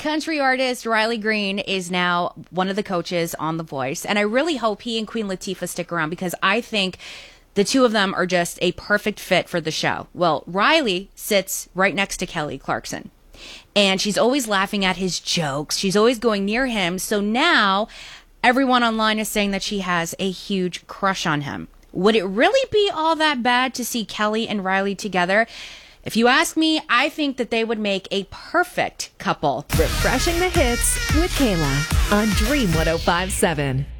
country artist Riley Green is now one of the coaches on The Voice, and I really hope he and Queen Latifah stick around because I think the two of them are just a perfect fit for the show. Well, Riley sits right next to Kelly Clarkson, and she's always laughing at his jokes. She's always going near him, so now everyone online is saying that she has a huge crush on him. Would it really be all that bad to see Kelly and Riley together? If you ask me, I think that they would make a perfect couple. Refreshing the hits with Kayla on Dream 105.7.